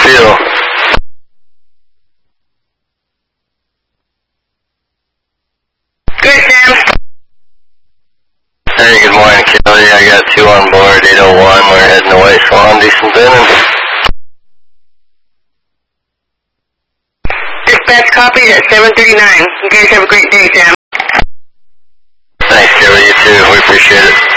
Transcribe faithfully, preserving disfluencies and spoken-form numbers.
feel? Good, Sam. Hey, good morning, Kelly. I got two on board, eight oh one. We're heading away, Swan. Do some binning. Dispatch copy at seven thirty-nine. You guys have a great day, Sam. Thanks, Kelly. You too. We appreciate it.